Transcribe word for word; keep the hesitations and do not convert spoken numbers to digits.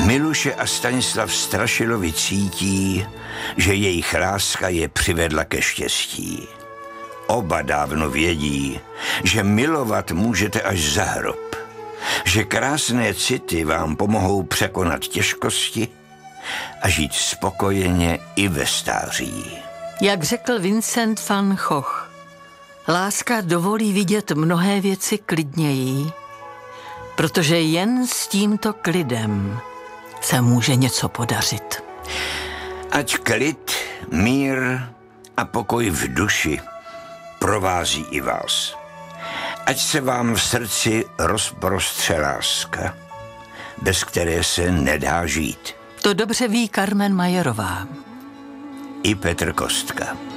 Miluše a Stanislav Strašilovi cítí, že jejich láska je přivedla ke štěstí. Oba dávno vědí, že milovat můžete až za hrob, že krásné city vám pomohou překonat těžkosti a žít spokojeně i ve stáří. Jak řekl Vincent van Gogh, láska dovolí vidět mnohé věci klidněji, protože jen s tímto klidem se může něco podařit. Ať klid, mír a pokoj v duši provází i vás. Ať se vám v srdci rozprostře láska, bez které se nedá žít. To dobře ví Carmen Majerová. I Petr Kostka.